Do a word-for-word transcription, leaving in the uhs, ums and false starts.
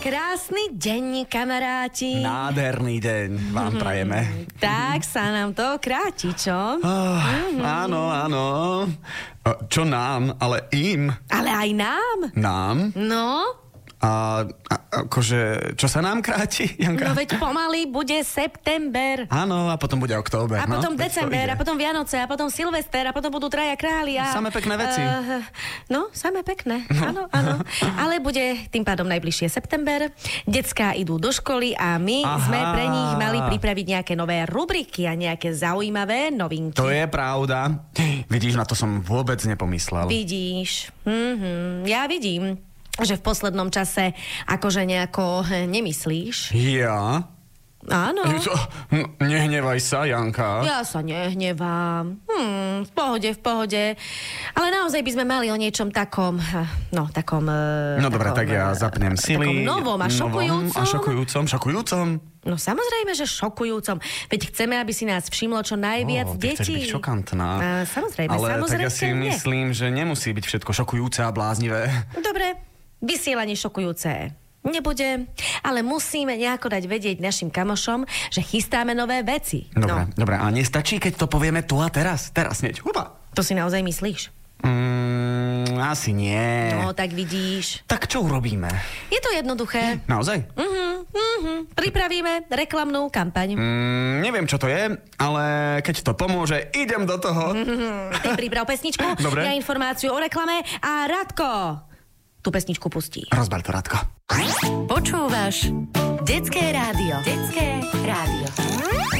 Krásny deň, kamaráti. Nádherný deň vám prajeme. Tak sa nám to kráti, čo? Oh, mm-hmm. Áno, áno. Čo nám, ale im. Ale aj nám. Nám? No? A, a akože, čo sa nám kráti, Janka? No veď pomaly bude september. Áno, a potom bude október. A no? potom december, a potom Vianoce, a potom Silvester, a potom budú traja králi. A, samé pekné veci. Uh, no, samé pekné. Áno, no. áno. Ale bude tým pádom najbližšie september. Decká idú do školy a my Aha. sme pre nich mali pripraviť nejaké nové rubriky a nejaké zaujímavé novinky. To je pravda. Vidíš, na to som vôbec nepomyslel. Vidíš. Mhm, ja vidím, že v poslednom čase akože nejako nemyslíš. Ja? Áno. No, nehnevaj sa, Janka. Ja sa nehnevám. Hm, v pohode, v pohode. Ale naozaj by sme mali o niečom takom, no, takom... No dobre, tak ja zapnem sily. Takom novom a šokujúcom. Novom a šokujúcom, šokujúcom. No samozrejme, že šokujúcom. Veď chceme, aby si nás všimlo čo najviac oh, detí. Chceš byť šokantná. A, samozrejme, ale samozrejme. Ale tak ja si nie. myslím, že nemusí byť všetko šokujúce a bláznivé. Dobre, vysielanie šokujúce nebude, ale musíme nejako dať vedieť našim kamošom, že chystáme nové veci. Dobre, no. dobre, a nestačí, keď to povieme tu a teraz? Teraz hneď, huba. To si naozaj myslíš? Mm, asi nie. No, tak vidíš. Tak čo urobíme? Je to jednoduché. Naozaj? Mhm, mhm. Pripravíme reklamnú kampaň. Mm, neviem, čo to je, ale keď to pomôže, idem do toho. Mhm. Ty priprav pesničku, Dobre. Ja informáciu o reklame a Radko tú pesničku pustí. Rozbaľ to, Radko. Počúvaš Detské rádio. Detské rádio.